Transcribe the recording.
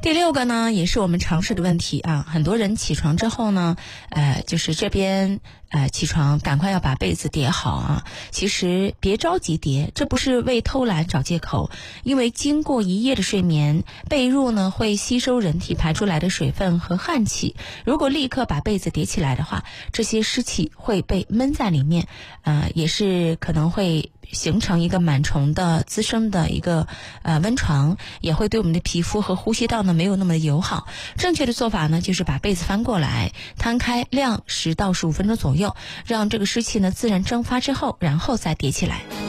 第6个呢，也是我们常识的问题啊。很多人起床之后呢，就是这边起床赶快要把被子叠好啊。其实别着急叠，这不是为偷懒找借口，因为经过一夜的睡眠，被褥呢会吸收人体排出来的水分和汗气。如果立刻把被子叠起来的话，这些湿气会被闷在里面，也是可能会形成一个螨虫的滋生的一个温床，也会对我们的皮肤和呼吸道呢没有那么友好。正确的做法呢，就是把被子翻过来，摊开晾10到15分钟左右，让这个湿气呢自然蒸发之后，然后再叠起来。